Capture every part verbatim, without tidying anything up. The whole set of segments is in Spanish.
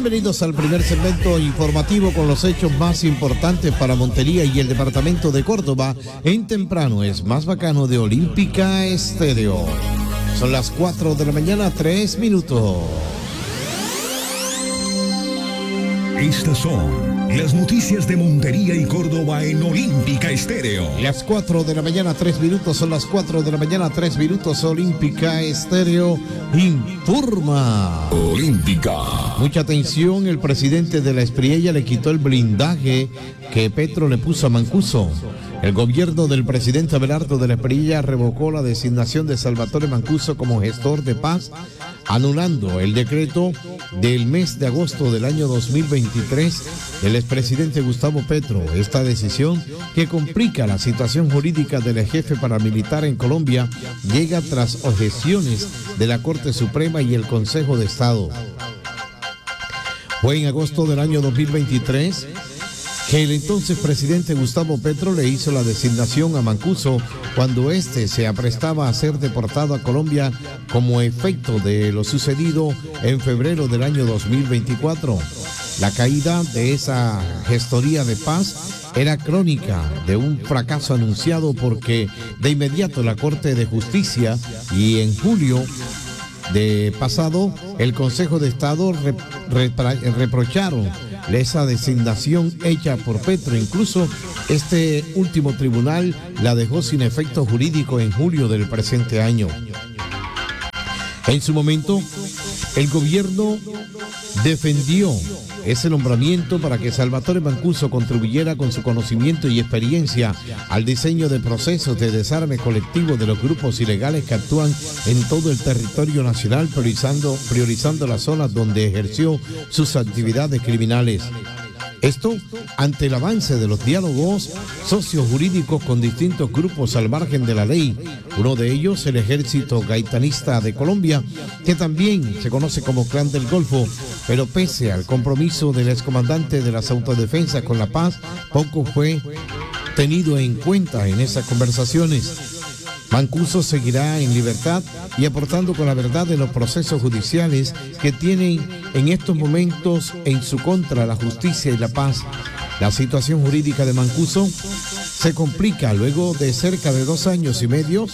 Bienvenidos al primer segmento informativo con los hechos más importantes para Montería y el departamento de Córdoba. En temprano es más bacano de Olímpica Estéreo. Son las cuatro de la mañana, tres minutos. Estas son las noticias de Montería y Córdoba en Olímpica Estéreo. Las cuatro de la mañana, tres minutos, son las cuatro de la mañana, tres minutos. Olímpica Estéreo informa. Olímpica. Mucha atención, el presidente de la Espriella le quitó el blindaje que Petro le puso a Mancuso. El gobierno del presidente Abelardo de la Espriella revocó la designación de Salvatore Mancuso como gestor de paz, anulando el decreto del mes de agosto del año dos mil veintitrés del expresidente Gustavo Petro. Esta decisión, que complica la situación jurídica del jefe paramilitar en Colombia, llega tras objeciones de la Corte Suprema y el Consejo de Estado. Fue en agosto del año dos mil veintitrés que el entonces presidente Gustavo Petro le hizo la designación a Mancuso cuando éste se aprestaba a ser deportado a Colombia como efecto de lo sucedido en febrero del año dos mil veinticuatro. La caída de esa gestoría de paz era crónica de un fracaso anunciado, porque de inmediato la Corte de Justicia y en julio de pasado el Consejo de Estado rep repra reprocharon esa designación hecha por Petro. Incluso este último tribunal la dejó sin efecto jurídico en julio del presente año. En su momento, el gobierno defendió ese nombramiento para que Salvatore Mancuso contribuyera con su conocimiento y experiencia al diseño de procesos de desarme colectivo de los grupos ilegales que actúan en todo el territorio nacional, priorizando, priorizando las zonas donde ejerció sus actividades criminales. Esto ante el avance de los diálogos sociojurídicos con distintos grupos al margen de la ley. Uno de ellos, el Ejército Gaitanista de Colombia, que también se conoce como Clan del Golfo, pero pese al compromiso del excomandante de las autodefensas con la paz, poco fue tenido en cuenta en esas conversaciones. Mancuso seguirá en libertad y aportando con la verdad en los procesos judiciales que tienen en estos momentos en su contra la justicia y la paz. La situación jurídica de Mancuso se complica luego de cerca de dos años y medio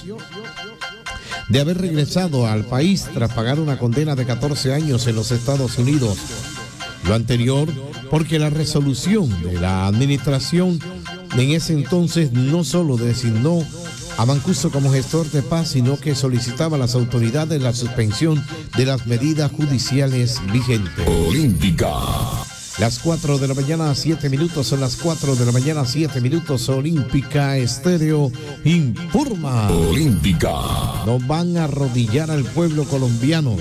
de haber regresado al país tras pagar una condena de catorce años en los Estados Unidos. Lo anterior porque la resolución de la administración en ese entonces no solo designó a Mancuso como gestor de paz, sino que solicitaba a las autoridades la suspensión de las medidas judiciales vigentes. Olímpica. Las cuatro de la mañana, siete minutos, son las cuatro de la mañana, siete minutos. Olímpica Estéreo informa. Olímpica. No van a arrodillar al pueblo colombiano.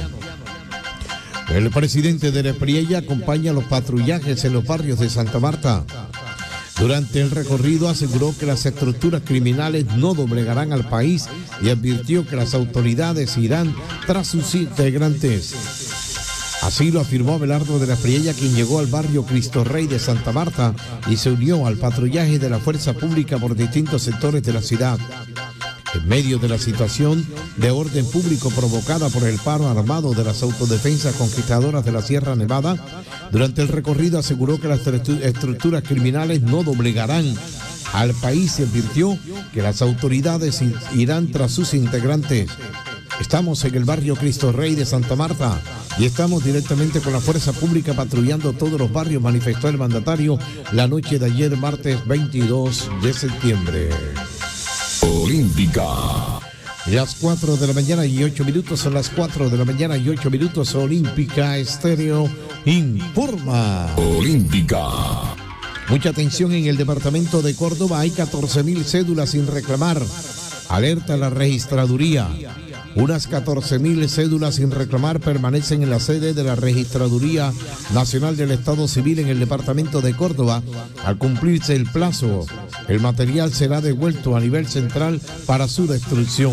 El presidente de la Espriella acompaña los patrullajes en los barrios de Santa Marta. Durante el recorrido aseguró que las estructuras criminales no doblegarán al país y advirtió que las autoridades irán tras sus integrantes. Así lo afirmó Abelardo de la Espriella, quien llegó al barrio Cristo Rey de Santa Marta y se unió al patrullaje de la fuerza pública por distintos sectores de la ciudad. En medio de la situación de orden público provocada por el paro armado de las autodefensas conquistadoras de la Sierra Nevada, durante el recorrido aseguró que las estructuras criminales no doblegarán al país y advirtió que las autoridades irán tras sus integrantes. Estamos en el barrio Cristo Rey de Santa Marta y estamos directamente con la fuerza pública patrullando todos los barrios, manifestó el mandatario la noche de ayer, martes veintidós de septiembre. Olímpica. Las cuatro de la mañana y ocho minutos, son las cuatro de la mañana y ocho minutos. Olímpica Estéreo informa. Olímpica. Mucha atención, en el departamento de Córdoba hay catorce mil cédulas sin reclamar. Alerta la registraduría. Unas catorce mil cédulas sin reclamar permanecen en la sede de la Registraduría Nacional del Estado Civil en el departamento de Córdoba. Al cumplirse el plazo, el material será devuelto a nivel central para su destrucción.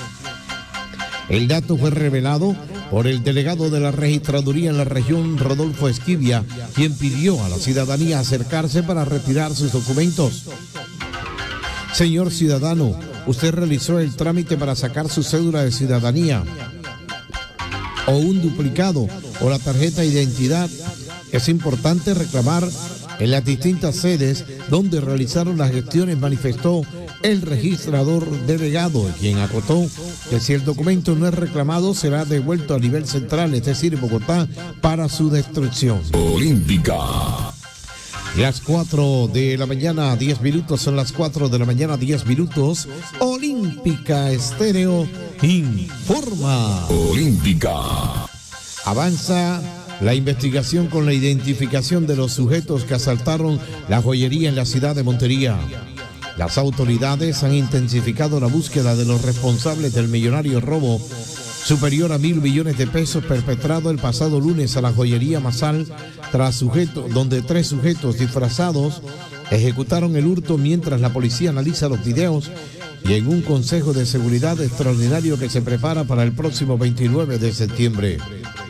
El dato fue revelado por el delegado de la Registraduría en la región, Rodolfo Esquivia, quien pidió a la ciudadanía acercarse para retirar sus documentos. Señor ciudadano, usted realizó el trámite para sacar su cédula de ciudadanía o un duplicado o la tarjeta de identidad Es importante reclamar en las distintas sedes donde realizaron las gestiones, manifestó el registrador delegado, quien acotó que si el documento no es reclamado será devuelto a nivel central, es decir, Bogotá, para su destrucción. Olímpica. Las cuatro de la mañana, diez minutos, son las cuatro de la mañana, diez minutos. Olímpica Estéreo informa. Olímpica. Avanza la investigación con la identificación de los sujetos que asaltaron la joyería en la ciudad de Montería. Las autoridades han intensificado la búsqueda de los responsables del millonario robo superior a mil millones de pesos perpetrado el pasado lunes a la joyería Masal, tras sujeto, donde tres sujetos disfrazados ejecutaron el hurto mientras la policía analiza los videos y en un consejo de seguridad extraordinario que se prepara para el próximo veintinueve de septiembre.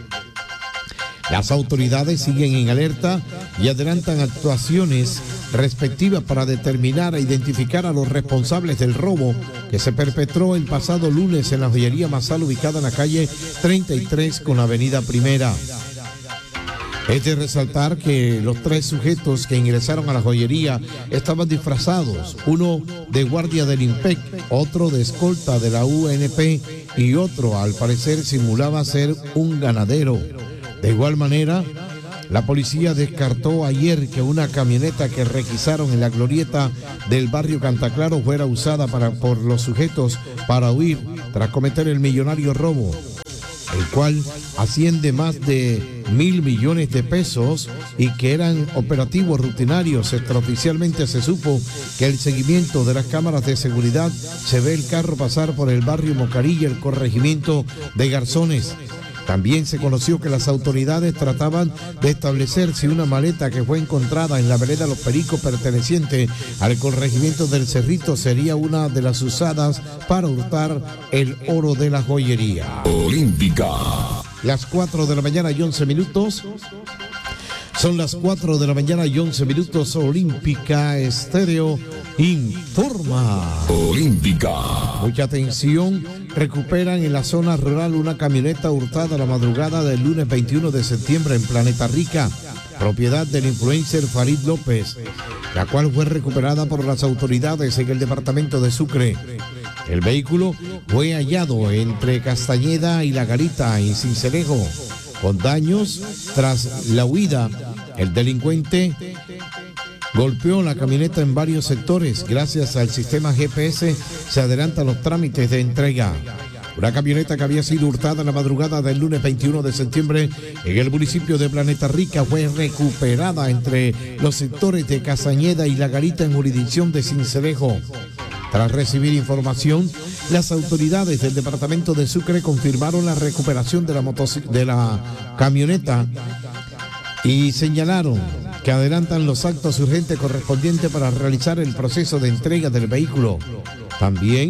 Las autoridades siguen en alerta y adelantan actuaciones respectivas para determinar e identificar a los responsables del robo que se perpetró el pasado lunes en la joyería Masal, ubicada en la calle treinta y tres con la avenida Primera. Es de resaltar que los tres sujetos que ingresaron a la joyería estaban disfrazados, uno de guardia del IMPEC, otro de escolta de la U N P y otro, al parecer, simulaba ser un ganadero. De igual manera, la policía descartó ayer que una camioneta que requisaron en la glorieta del barrio Cantaclaro fuera usada para, por los sujetos para huir tras cometer el millonario robo, el cual asciende más de mil millones de pesos y que eran operativos rutinarios. Extraoficialmente se supo que el seguimiento de las cámaras de seguridad se ve el carro pasar por el barrio Mocarilla, el corregimiento de Garzones. También se conoció que las autoridades trataban de establecer si una maleta que fue encontrada en la vereda Los Pericos, perteneciente al corregimiento del Cerrito, sería una de las usadas para hurtar el oro de la joyería. Olímpica. Las cuatro de la mañana y once minutos. Son las cuatro de la mañana y once minutos. Olímpica Estéreo informa. Olímpica. Mucha atención. Recuperan en la zona rural una camioneta hurtada la madrugada del lunes veintiuno de septiembre en Planeta Rica, propiedad del influencer Farid López, la cual fue recuperada por las autoridades en el departamento de Sucre. El vehículo fue hallado entre Castañeda y La Garita, en Sincelejo, con daños tras la huida. El delincuente golpeó la camioneta en varios sectores. Gracias al sistema G P S se adelantan los trámites de entrega. Una camioneta que había sido hurtada en la madrugada del lunes veintiuno de septiembre en el municipio de Planeta Rica fue recuperada entre los sectores de Castañeda y La Garita, en jurisdicción de Sincelejo. Tras recibir información, las autoridades del departamento de Sucre confirmaron la recuperación de la, motoc- de la camioneta y señalaron que adelantan los actos urgentes correspondientes para realizar el proceso de entrega del vehículo. También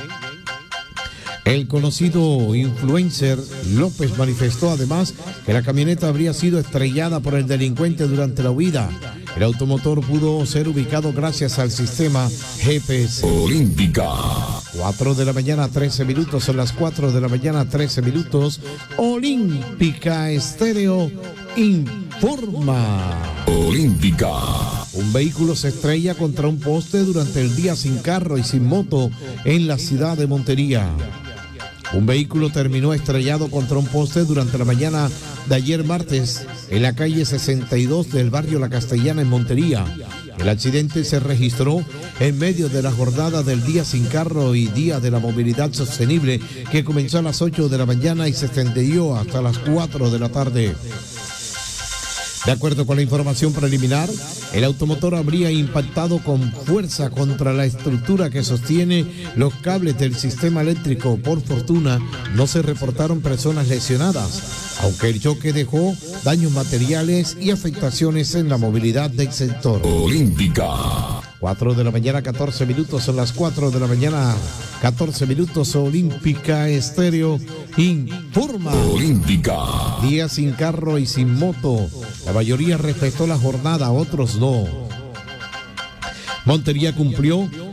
el conocido influencer López manifestó además que la camioneta habría sido estrellada por el delincuente durante la huida. El automotor pudo ser ubicado gracias al sistema G P S. Olímpica. cuatro de la mañana, trece minutos, son las cuatro de la mañana, trece minutos. Olímpica Estéreo informa. Olímpica. Un vehículo se estrella contra un poste durante el día sin carro y sin moto en la ciudad de Montería. Un vehículo terminó estrellado contra un poste durante la mañana de ayer martes en la calle sesenta y dos del barrio La Castellana, en Montería. El accidente se registró en medio de la jornada del Día Sin Carro y Día de la Movilidad Sostenible, que comenzó a las ocho de la mañana y se extendió hasta las cuatro de la tarde. De acuerdo con la información preliminar, el automotor habría impactado con fuerza contra la estructura que sostiene los cables del sistema eléctrico. Por fortuna, no se reportaron personas lesionadas, aunque el choque dejó daños materiales y afectaciones en la movilidad del sector. Olímpica. cuatro de la mañana, catorce minutos, son las cuatro de la mañana, catorce minutos. Olímpica Estéreo informa. Olímpica. Día sin carro y sin moto. La mayoría respetó la jornada, otros no. Montería cumplió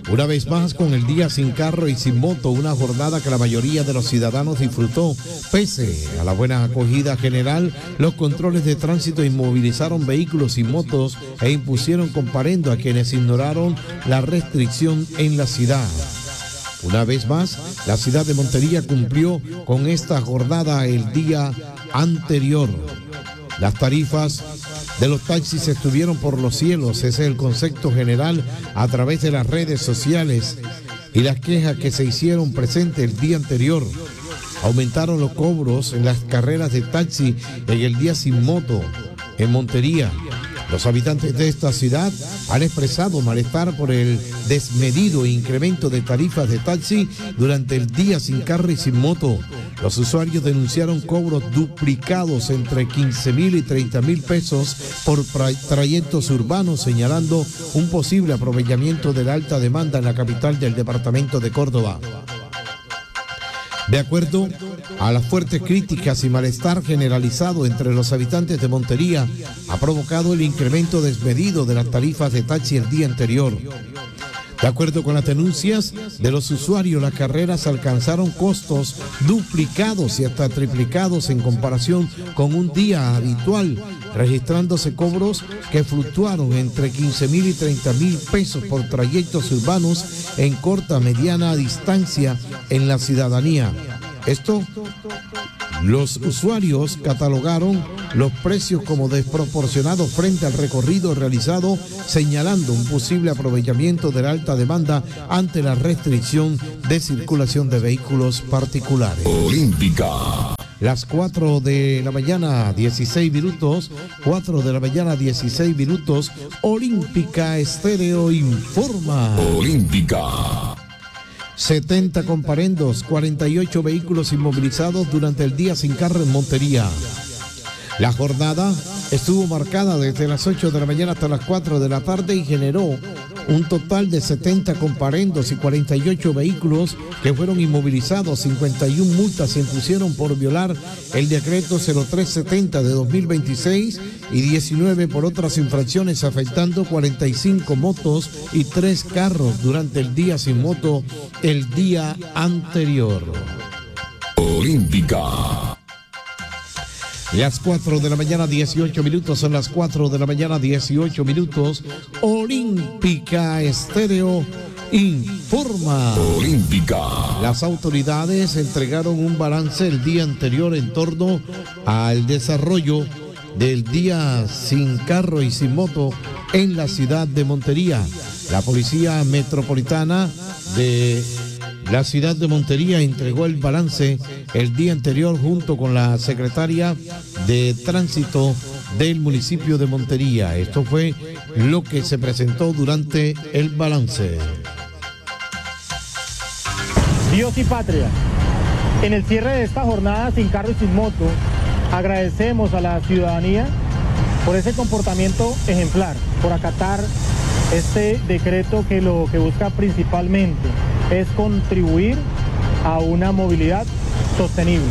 Una vez más, con el día sin carro y sin moto, una jornada que la mayoría de los ciudadanos disfrutó. Pese a la buena acogida general, los controles de tránsito inmovilizaron vehículos y motos e impusieron comparendo a quienes ignoraron la restricción en la ciudad. Una vez más, la ciudad de Montería cumplió con esta jornada el día anterior. Las tarifas de los taxis estuvieron por los cielos, ese es el concepto general a través de las redes sociales y las quejas que se hicieron presentes el día anterior. Aumentaron los cobros en las carreras de taxi en el día sin moto en Montería. Los habitantes de esta ciudad han expresado malestar por el desmedido incremento de tarifas de taxi durante el día sin carro y sin moto. Los usuarios denunciaron cobros duplicados entre quince mil y treinta mil pesos por trayectos urbanos, señalando un posible aprovechamiento de la alta demanda en la capital del departamento de Córdoba. De acuerdo a las fuertes críticas y malestar generalizado entre los habitantes de Montería, ha provocado el incremento desmedido de las tarifas de taxi el día anterior. De acuerdo con las denuncias de los usuarios, las carreras alcanzaron costos duplicados y hasta triplicados en comparación con un día habitual, registrándose cobros que fluctuaron entre quince mil y treinta mil pesos por trayectos urbanos en corta mediana distancia en la ciudadanía. Esto, los usuarios catalogaron los precios como desproporcionados frente al recorrido realizado, señalando un posible aprovechamiento de la alta demanda ante la restricción de circulación de vehículos particulares. Olímpica. Las cuatro de la mañana, dieciséis minutos, cuatro de la mañana, dieciséis minutos, Olímpica Estéreo informa. Olímpica. setenta comparendos, cuarenta y ocho vehículos inmovilizados durante el día sin carro en Montería. La jornada estuvo marcada desde las ocho de la mañana hasta las cuatro de la tarde y generó un total de setenta comparendos y cuarenta y ocho vehículos que fueron inmovilizados. cincuenta y una multas se impusieron por violar el decreto cero tres setenta de dos mil veintiséis y diecinueve por otras infracciones, afectando cuarenta y cinco motos y tres carros durante el día sin moto el día anterior. Olímpica. Las cuatro de la mañana, dieciocho minutos, son las cuatro de la mañana, dieciocho minutos. Olímpica Estéreo informa. Olímpica. Las autoridades entregaron un balance el día anterior en torno al desarrollo del día sin carro y sin moto en la ciudad de Montería. La Policía Metropolitana de la ciudad de Montería entregó el balance el día anterior junto con la secretaria de Tránsito del municipio de Montería. Esto fue lo que se presentó durante el balance. Dios y patria. En el cierre de esta jornada sin carro y sin moto, agradecemos a la ciudadanía por ese comportamiento ejemplar, por acatar este decreto que lo que busca principalmente es contribuir a una movilidad sostenible.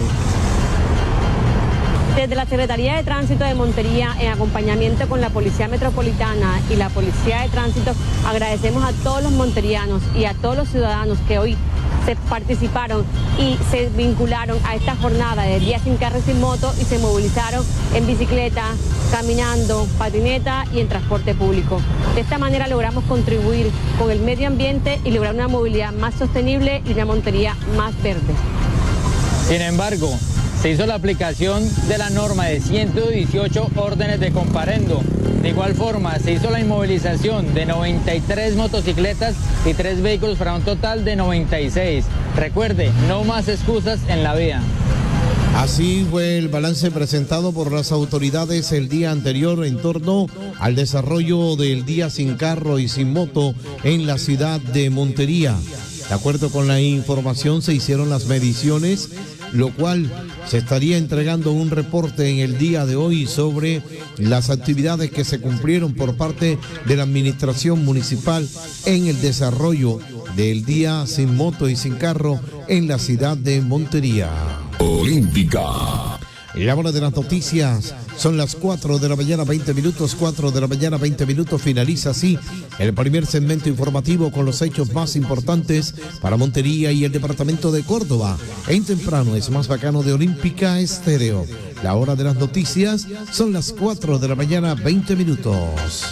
Desde la Secretaría de Tránsito de Montería, en acompañamiento con la Policía Metropolitana y la Policía de Tránsito, agradecemos a todos los monterianos y a todos los ciudadanos que hoy se participaron y se vincularon a esta jornada de día sin carro y sin moto y se movilizaron en bicicleta, caminando, patineta y en transporte público. De esta manera logramos contribuir con el medio ambiente y lograr una movilidad más sostenible y una Montería más verde. Sin embargo, se hizo la aplicación de la norma de ciento dieciocho órdenes de comparendo. De igual forma, se hizo la inmovilización de noventa y tres motocicletas y tres vehículos para un total de noventa y seis. Recuerde, no más excusas en la vía. Así fue el balance presentado por las autoridades el día anterior en torno al desarrollo del día sin carro y sin moto en la ciudad de Montería. De acuerdo con la información, se hicieron las mediciones, lo cual se estaría entregando un reporte en el día de hoy sobre las actividades que se cumplieron por parte de la administración municipal en el desarrollo del día sin moto y sin carro en la ciudad de Montería. Olímpica. La hora de las noticias son las cuatro de la mañana, veinte minutos, cuatro de la mañana, veinte minutos. Finaliza así el primer segmento informativo con los hechos más importantes para Montería y el departamento de Córdoba. En temprano es más bacano de Olímpica Estéreo. La hora de las noticias son las cuatro de la mañana, veinte minutos.